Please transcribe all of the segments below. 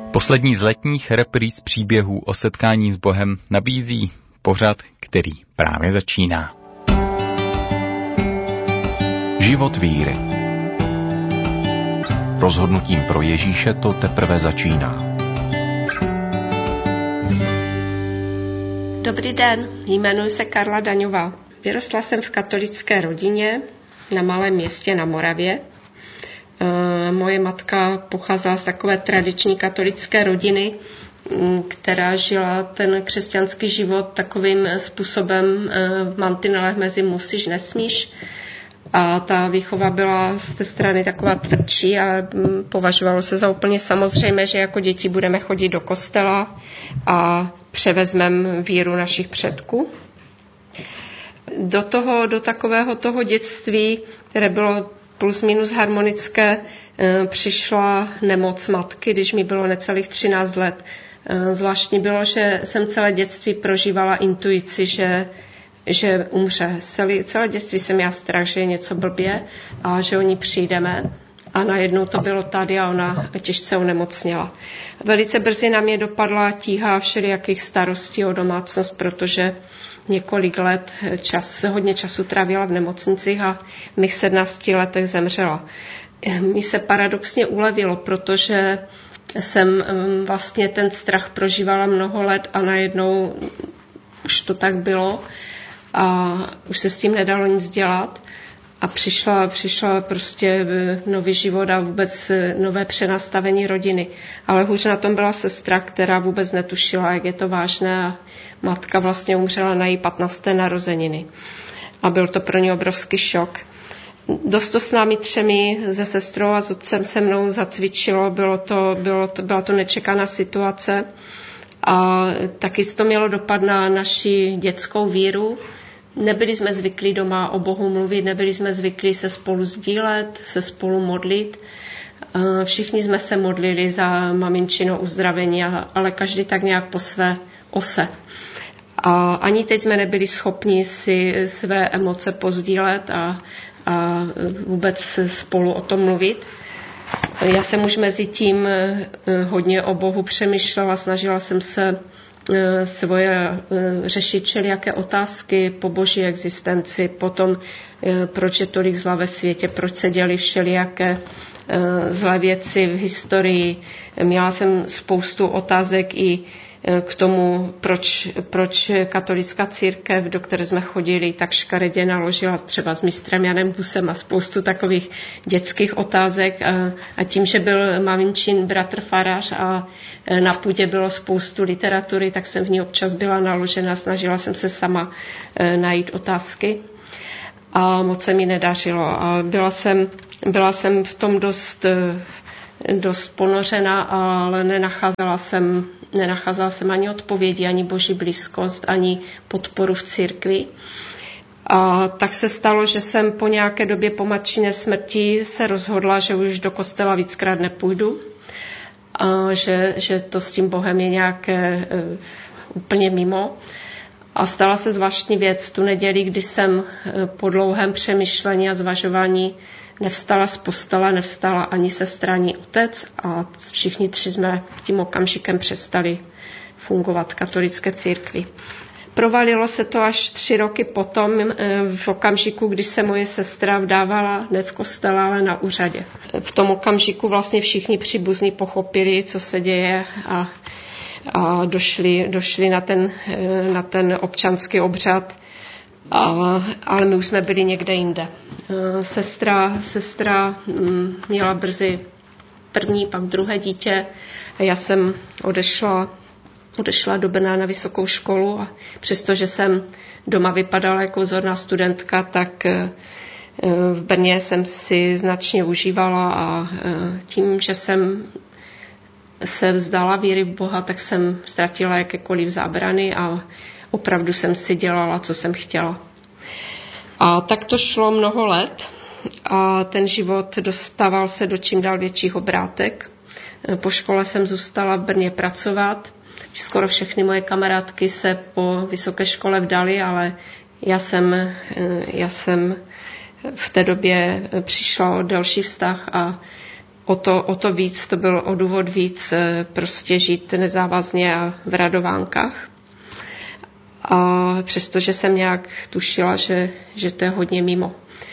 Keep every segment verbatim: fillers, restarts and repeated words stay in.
Poslední z letních repríz příběhů o setkání s Bohem nabízí pořad, který právě začíná. Život víry. Rozhodnutím pro Ježíše to teprve začíná. Dobrý den, jmenuji se Karla Daňová. Vyrostla jsem v katolické rodině na malém městě na Moravě. Moje matka pocházela z takové tradiční katolické rodiny, která žila ten křesťanský život takovým způsobem v mantinelech mezi musíš, nesmíš. A ta výchova byla z té strany taková tvrdší a považovalo se za úplně samozřejmé, že jako děti budeme chodit do kostela a převezmeme víru našich předků. Do toho, do takového toho dětství, které bylo plus minus harmonické, přišla nemoc matky, když mi bylo necelých třináct let. Zvláštní bylo, že jsem celé dětství prožívala intuici, že, že umře. Celé, celé dětství jsem měla strach, že je něco blbě a že o ní přijdeme. A najednou to bylo tady a ona těžce onemocněla. Velice brzy na mě dopadla tíha všelijakých starostí o domácnost, protože několik let čas, hodně času trávila v nemocnicích a v mých sedmnácti letech zemřela. Mi se paradoxně ulevilo, protože jsem vlastně ten strach prožívala mnoho let a najednou už to tak bylo a už se s tím nedalo nic dělat. A přišla, přišla prostě nový život a vůbec nové přenastavení rodiny. Ale hůř na tom byla sestra, která vůbec netušila, jak je to vážné a matka vlastně umřela na její patnácté narozeniny. A byl to pro ně obrovský šok. Dost to s námi třemi, se sestrou a s otcem se mnou zacvičilo, bylo to, bylo to, byla to nečekaná situace. A taky to mělo dopad na naši dětskou víru. Nebyli jsme zvyklí doma o Bohu mluvit, nebyli jsme zvyklí se spolu sdílet, se spolu modlit. Všichni jsme se modlili za maminčino uzdravení, ale každý tak nějak po své ose. A ani teď jsme nebyli schopni si své emoce pozdílet a, a vůbec spolu o tom mluvit. Já jsem už mezi tím hodně o Bohu přemýšlela, snažila jsem se svoje řešit všelijaké otázky po boží existenci, potom proč je tolik zla ve světě, proč se děly všelijaké zlé věci v historii. Měla jsem spoustu otázek i k tomu, proč, proč katolická církev, do které jsme chodili, tak škaredě naložila třeba s mistrem Janem Husem a spoustu takových dětských otázek. A, a tím, že byl maminčin bratr farář a na půdě bylo spoustu literatury, tak jsem v ní občas byla naložena, snažila jsem se sama najít otázky. A moc se mi nedařilo. A byla jsem, byla jsem v tom dost, dost ponořena, ale nenacházela jsem Nenacházela jsem ani odpovědi, ani boží blízkost, ani podporu v církvi. A tak se stalo, že jsem po nějaké době po matčiné smrti se rozhodla, že už do kostela víckrát nepůjdu. A že, že to s tím Bohem je nějaké uh, úplně mimo. A stala se zvláštní věc tu neděli, kdy jsem uh, po dlouhém přemýšlení a zvažování nevstala z postele, nevstala ani sestra, ani otec a všichni tři jsme tím okamžikem přestali fungovat v katolické církvi. Provalilo se to až tři roky potom, v okamžiku, kdy se moje sestra vdávala ne v kostele, ale na úřadě. V tom okamžiku vlastně všichni příbuzní pochopili, co se děje a, a došli, došli na, ten, na ten občanský obřad. Ale, ale my už jsme byli někde jinde. Sestra, sestra měla brzy první, pak druhé dítě. Já jsem odešla, odešla do Brna na vysokou školu a přestože jsem doma vypadala jako vzorná studentka, tak v Brně jsem si značně užívala a tím, že jsem se vzdala víry v Boha, tak jsem ztratila jakékoliv zábrany a opravdu jsem si dělala, co jsem chtěla. A tak to šlo mnoho let a ten život dostával se do čím dál větších obrátek. Po škole jsem zůstala v Brně pracovat. Skoro všechny moje kamarádky se po vysoké škole vdaly, ale já jsem, já jsem v té době přišla o další vztah a o to, o to víc, to byl o důvod víc prostě žít nezávazně a v radovánkách. A přestože jsem nějak tušila, že, že to je hodně mimo.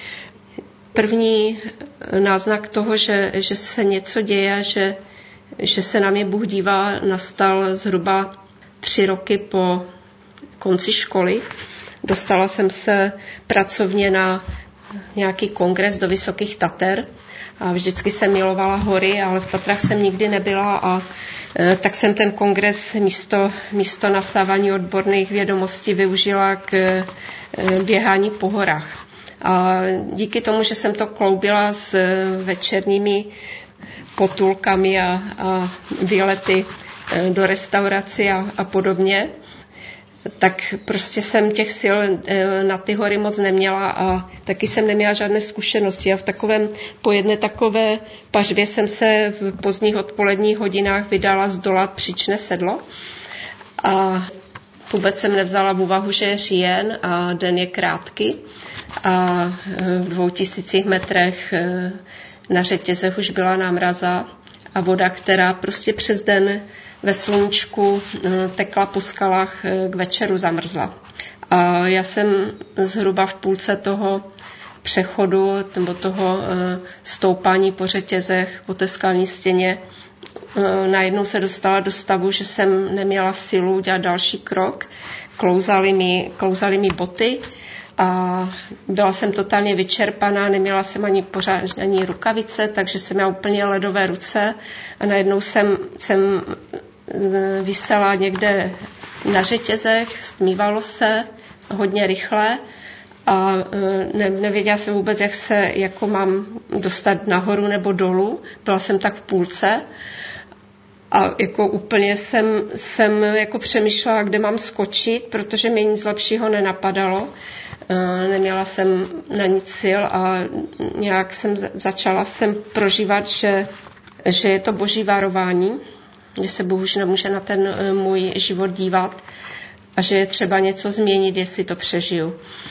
První náznak toho, že, že se něco děje, že, že se na mě Bůh dívá, nastal zhruba tři roky po konci školy. Dostala jsem se pracovně na nějaký kongres do Vysokých Tater a vždycky jsem milovala hory, ale v Tatrách jsem nikdy nebyla a e, tak jsem ten kongres místo, místo nasávání odborných vědomostí využila k e, běhání po horách. A díky tomu, že jsem to kloubila s večerními potulkami a, a výlety do restaurací a, a podobně, tak prostě jsem těch sil na ty hory moc neměla a taky jsem neměla žádné zkušenosti. A v takovém, po jedné takové pařbě jsem se v pozdních odpoledních hodinách vydala zdolat příčné sedlo a vůbec jsem nevzala v úvahu, že je říjen a den je krátký a v dvou tisících metrech na řetězech už byla námraza a voda, která prostě přes den ve sluníčku tekla po skalách, k večeru zamrzla. A já jsem zhruba v půlce toho přechodu nebo toho stoupání po řetězech, po té skalní stěně, najednou se dostala do stavu, že jsem neměla sílu udělat další krok. Klouzaly mi, klouzaly mi boty a byla jsem totálně vyčerpaná, neměla jsem ani pořád ani rukavice, takže jsem měla úplně ledové ruce a najednou jsem, jsem visela někde na řetězech, stmívalo se hodně rychle a ne, nevěděla jsem vůbec, jak se jako mám dostat nahoru nebo dolů. Byla jsem tak v půlce a jako úplně jsem, jsem jako přemýšlela, kde mám skočit, protože mi nic lepšího nenapadalo. Neměla jsem na nic sil a nějak jsem začala jsem prožívat, že, že je to boží varování, že se Bůh už nemůže na ten můj život dívat a že je třeba něco změnit, jestli to přežiju.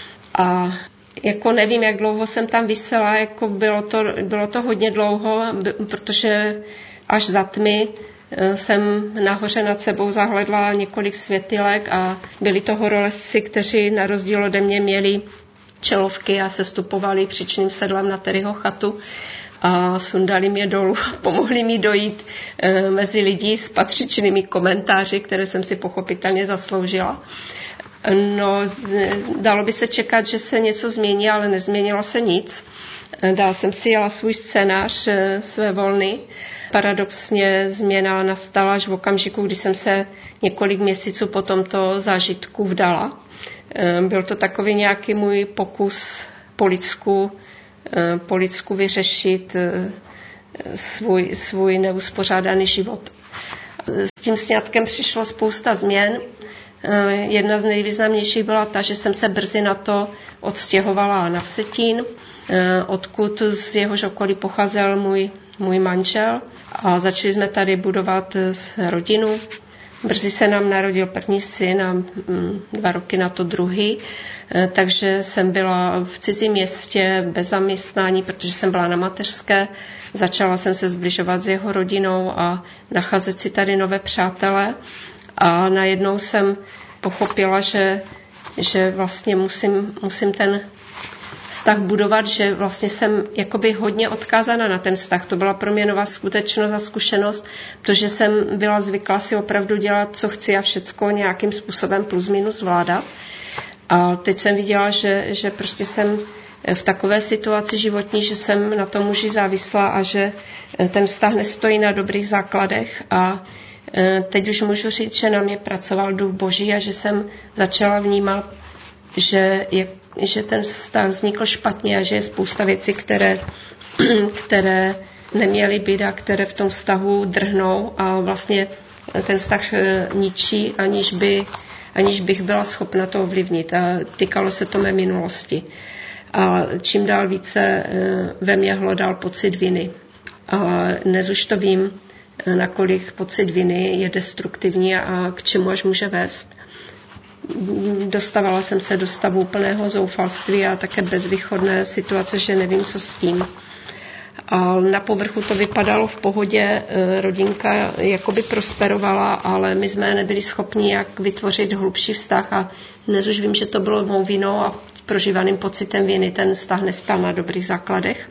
A jako nevím, jak dlouho jsem tam visela, jako bylo to, bylo to hodně dlouho, protože až za tmy jsem nahoře nad sebou zahledla několik světylek a byli to horolezci, kteří na rozdíl ode mě měli čelovky a sestupovali příčným sedlem na Terryho chatu a sundali mě dolů, pomohli mi dojít e, mezi lidi s patřičnými komentáři, které jsem si pochopitelně zasloužila. No, dalo by se čekat, že se něco změní, ale nezměnilo se nic. Dál jsem si jela svůj scénář e, své volny. Paradoxně změna nastala až v okamžiku, kdy jsem se několik měsíců po tomto zážitku vdala. E, byl to takový nějaký můj pokus po lidsku, e, po lidsku vyřešit e, svůj, svůj neuspořádaný život. S tím sňatkem přišlo spousta změn. E, jedna z nejvýznamnějších byla ta, že jsem se brzy na to odstěhovala na Vsetín, e, odkud z jehož okolí pocházel můj, můj manžel a začali jsme tady budovat rodinu. Brzy se nám narodil první syn a dva roky na to druhý, takže jsem byla v cizím městě bez zaměstnání, protože jsem byla na mateřské. Začala jsem se zbližovat s jeho rodinou a nacházet si tady nové přátele a najednou jsem pochopila, že, že vlastně musím, musím ten vztah budovat, že vlastně jsem jakoby hodně odkázána na ten vztah. To byla pro mě nová skutečnost a zkušenost, protože jsem byla zvyklá si opravdu dělat, co chci a všecko nějakým způsobem plus minus zvládat. A teď jsem viděla, že, že prostě jsem v takové situaci životní, že jsem na tom muži závislá a že ten vztah nestojí na dobrých základech a teď už můžu říct, že na mě pracoval Duch Boží a že jsem začala vnímat, že, je, že ten vztah vznikl špatně a že je spousta věcí, které, které neměly být a které v tom vztahu drhnou a vlastně ten vztah ničí, aniž, by, aniž bych byla schopna to ovlivnit. A týkalo se to mé minulosti. A čím dál více ve mně hlodal pocit viny. A dnes už to vím, nakolik pocit viny je destruktivní a k čemu až může vést. Dostávala jsem se do stavu úplného zoufalství a také bezvýchodné situace, že nevím, co s tím. A na povrchu to vypadalo v pohodě, rodinka jakoby prosperovala, ale my jsme nebyli schopni jak vytvořit hlubší vztah a dnes už vím, že to bylo mou vinou a prožívaným pocitem viny ten vztah nestal na dobrých základech.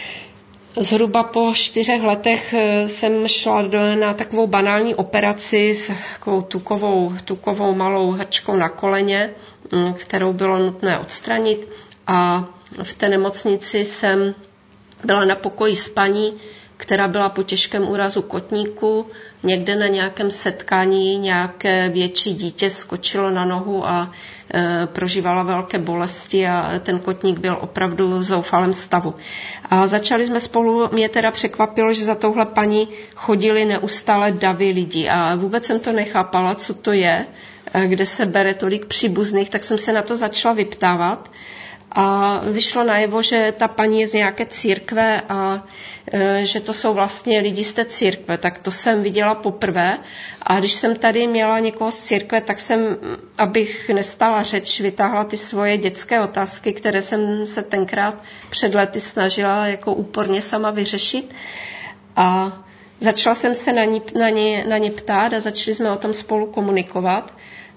Zhruba po čtyřech letech jsem šla do, na takovou banální operaci s takovou tukovou, tukovou malou hrčkou na koleně, kterou bylo nutné odstranit, a v té nemocnici jsem byla na pokoji s paní, která byla po těžkém úrazu kotníku. Někde na nějakém setkání nějaké větší dítě skočilo na nohu a e, prožívala velké bolesti a ten kotník byl opravdu v zoufalém stavu. A začali jsme spolu, mě teda překvapilo, že za touhle paní chodili neustále davy lidí a vůbec jsem to nechápala, co to je, kde se bere tolik příbuzných, tak jsem se na to začala vyptávat. A vyšlo najevo, že ta paní je z nějaké církve a e, že to jsou vlastně lidi z té církve. Tak to jsem viděla poprvé. A když jsem tady měla někoho z církve, tak jsem, abych nestala řeč, vytáhla ty svoje dětské otázky, které jsem se tenkrát před lety snažila jako úporně sama vyřešit. A začala jsem se na ně, na ně, na ně ptát a začali jsme o tom spolu komunikovat.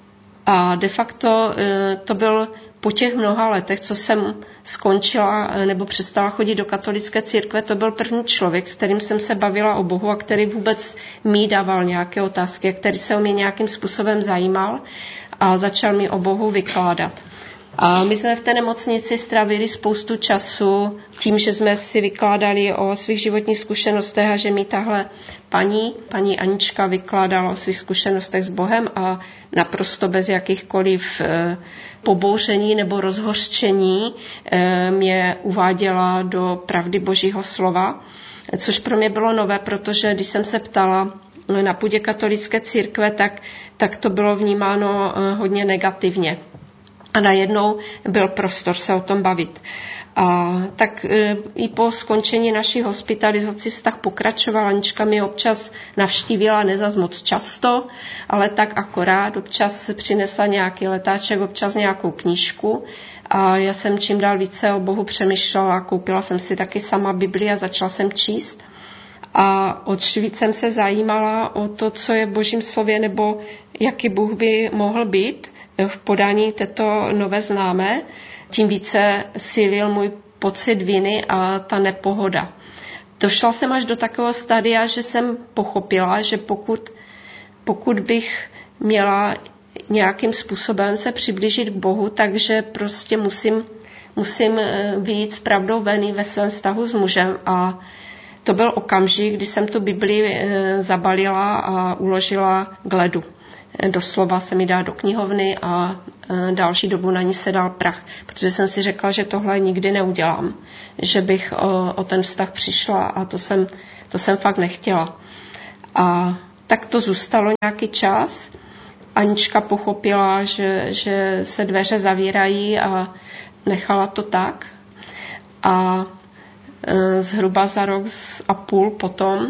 A de facto e, to byl po těch mnoha letech, co jsem skončila nebo přestala chodit do katolické církve, to byl první člověk, s kterým jsem se bavila o Bohu a který vůbec mi dával nějaké otázky, který se o mě nějakým způsobem zajímal a začal mi o Bohu vykládat. A my jsme v té nemocnici strávili spoustu času tím, že jsme si vykládali o svých životních zkušenostech a že mi tahle paní, paní Anička vykládala o svých zkušenostech s Bohem a naprosto bez jakýchkoliv e, pobouření nebo rozhořčení e, mě uváděla do pravdy Božího slova, což pro mě bylo nové, protože když jsem se ptala na půdě katolické církve, tak, tak to bylo vnímáno e, hodně negativně. A najednou byl prostor se o tom bavit. A tak e, i po skončení naší hospitalizace vztah pokračoval. Anička mi občas navštívila, nezas moc často, ale tak akorát. Občas přinesla nějaký letáček, občas nějakou knížku. A já jsem čím dál více o Bohu přemýšlela. Koupila jsem si taky sama Bibli a začala jsem číst. A od víc jsem se zajímala o to, co je v Božím slově, nebo jaký Bůh by mohl být v podání této nové známé, tím více sílil můj pocit viny a ta nepohoda. Došla jsem až do takového stadia, že jsem pochopila, že pokud, pokud bych měla nějakým způsobem se přiblížit k Bohu, takže prostě musím, musím vyjít s pravdou ven ve svém vztahu s mužem. A to byl okamžik, kdy jsem tu Bibli zabalila a uložila k ledu. Doslova se mi dá do knihovny a další dobu na ní se dal prach, protože jsem si řekla, že tohle nikdy neudělám, že bych o, o ten vztah přišla a to jsem, to jsem fakt nechtěla. A tak to zůstalo nějaký čas. Anička pochopila, že, že se dveře zavírají a nechala to tak. A e, zhruba za rok a půl potom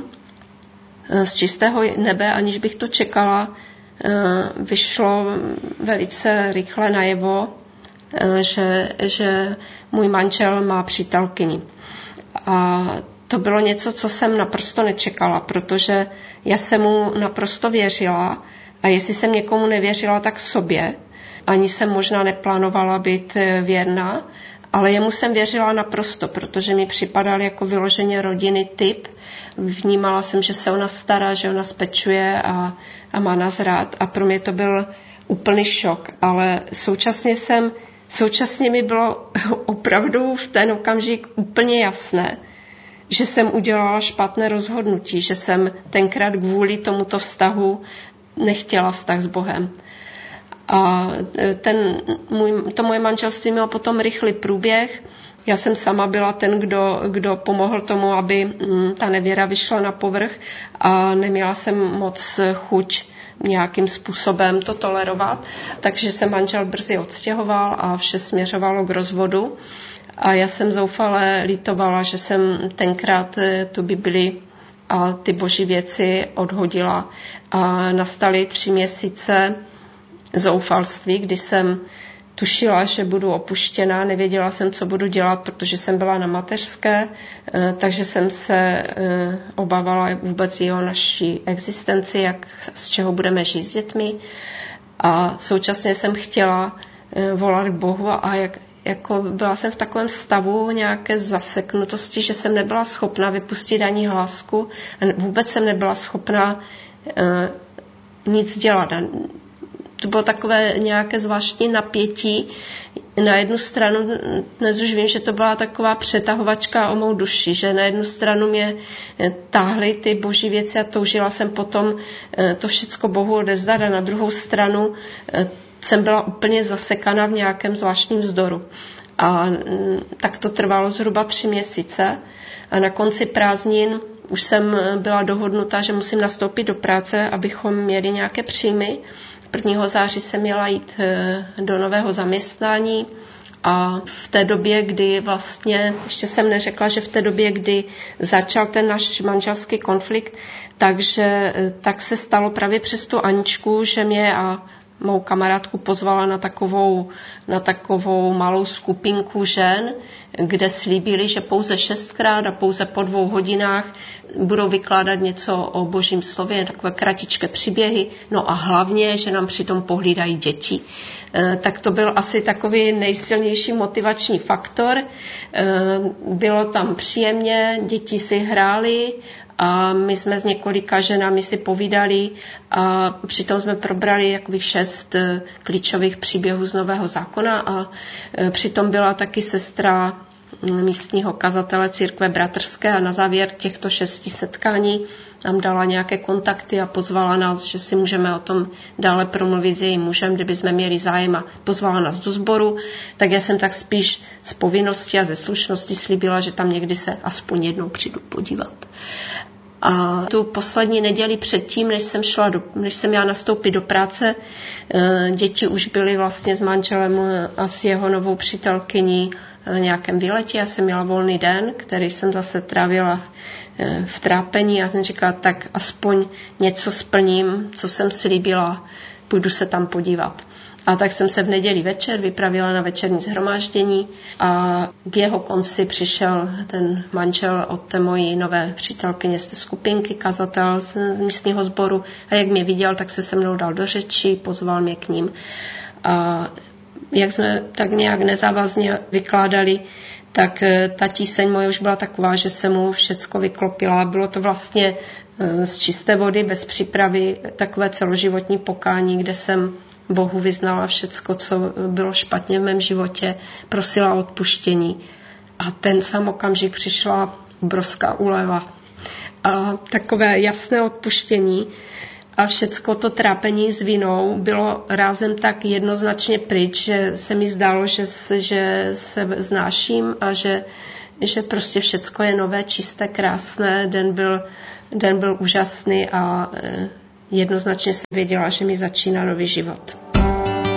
z čistého nebe, aniž bych to čekala, vyšlo velice rychle najevo, že, že můj manžel má přítelkyni. A to bylo něco, co jsem naprosto nečekala, protože já jsem mu naprosto věřila a jestli jsem někomu nevěřila, tak sobě. Ani jsem možná neplánovala být věrná, ale jemu jsem věřila naprosto, protože mi připadal jako vyloženě rodinný typ. Vnímala jsem, že se ona stará, že ona spečuje a, a má nás rád. A pro mě to byl úplný šok. Ale současně, jsem, současně mi bylo opravdu v ten okamžik úplně jasné, že jsem udělala špatné rozhodnutí, že jsem tenkrát kvůli tomuto vztahu nechtěla vztah s Bohem. A ten, můj, to moje manželství mělo potom rychlý průběh. Já jsem sama byla ten, kdo, kdo pomohl tomu, aby ta nevěra vyšla na povrch a neměla jsem moc chuť nějakým způsobem to tolerovat. Takže se manžel brzy odstěhoval a vše směřovalo k rozvodu. A já jsem zoufale litovala, že jsem tenkrát tu Bibli a ty boží věci odhodila. A nastaly tři měsíce zoufalství, kdy jsem tušila, že budu opuštěná, nevěděla jsem, co budu dělat, protože jsem byla na mateřské, takže jsem se obávala vůbec i o naší existenci, jak, z čeho budeme žít s dětmi. A současně jsem chtěla volat k Bohu a jak, jako byla jsem v takovém stavu nějaké zaseknutosti, že jsem nebyla schopna vypustit ani hlásku a vůbec jsem nebyla schopna nic dělat. To bylo takové nějaké zvláštní napětí. Na jednu stranu, dnes už vím, že to byla taková přetahovačka o mou duši, že na jednu stranu mě táhly ty boží věci a toužila jsem potom to všecko Bohu odevzdat a na druhou stranu jsem byla úplně zasekaná v nějakém zvláštním vzdoru. A tak to trvalo zhruba tři měsíce a na konci prázdnin už jsem byla dohodnuta, že musím nastoupit do práce, abychom měli nějaké příjmy. prvního září jsem měla jít do nového zaměstnání a v té době, kdy vlastně, ještě jsem neřekla, že v té době, kdy začal ten náš manželský konflikt, takže tak se stalo právě přes tu Aničku, že mě a mou kamarádku pozvala na takovou, na takovou malou skupinku žen, kde slíbili, že pouze šestkrát a pouze po dvou hodinách budou vykládat něco o božím slově, takové kratičké příběhy, no a hlavně, že nám přitom pohlídají děti. Tak to byl asi takový nejsilnější motivační faktor. Bylo tam příjemně, děti si hrály, a my jsme s několika ženami si povídali a přitom jsme probrali jakových šest klíčových příběhů z Nového zákona a přitom byla taky sestra místního kazatele církve bratrské a na závěr těchto šesti setkání nám dala nějaké kontakty a pozvala nás, že si můžeme o tom dále promluvit s jejím mužem, kdyby jsme měli zájem a pozvala nás do sboru, tak já jsem tak spíš z povinnosti a ze slušnosti slíbila, že tam někdy se aspoň jednou přijdu podívat. A tu poslední neděli předtím, než jsem šla do, než jsem měla nastoupit do práce, děti už byly vlastně s manželem a s jeho novou přítelkyní na nějakém výletě. Já jsem měla volný den, který jsem zase trávila v trápení a jsem říkala, tak aspoň něco splním, co jsem slíbila, půjdu se tam podívat. A tak jsem se v neděli večer vypravila na večerní shromáždění a k jeho konci přišel ten manžel od té mojí nové přítelkyně z té skupinky, kazatel z místního sboru a jak mě viděl, tak se se mnou dal do řeči, pozval mě k ním. A jak jsme tak nějak nezávazně vykládali, tak ta tíseň moje už byla taková, že se mu všecko vyklopila. Bylo to vlastně z čisté vody, bez přípravy, takové celoživotní pokání, kde jsem Bohu vyznala všecko, co bylo špatně v mém životě, prosila o odpuštění. A ten sám okamžik přišla obrovská úleva. A takové jasné odpuštění a všecko to trápení s vinou bylo rázem tak jednoznačně pryč, že se mi zdálo, že, že se znáším a že, že prostě všecko je nové, čisté, krásné. Den byl, den byl úžasný a jednoznačně jsem věděla, že mi začíná nový život.